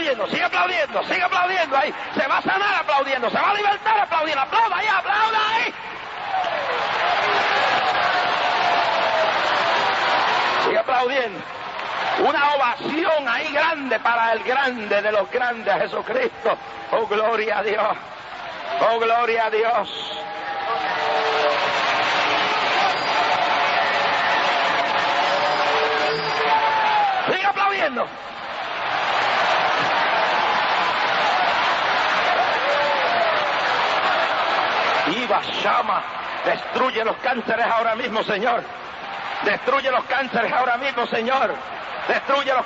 sigue aplaudiendo ahí. Se va a sanar aplaudiendo, se va a libertar aplaudiendo. Aplauda ahí, aplauda ahí. Sigue aplaudiendo. Una ovación ahí grande para el grande de los grandes, Jesucristo. Oh, gloria a Dios. Oh, gloria a Dios. Sigue aplaudiendo. Iba Shama, destruye los cánceres ahora mismo, Señor. Destruye los cánceres ahora mismo, Señor. Destruye los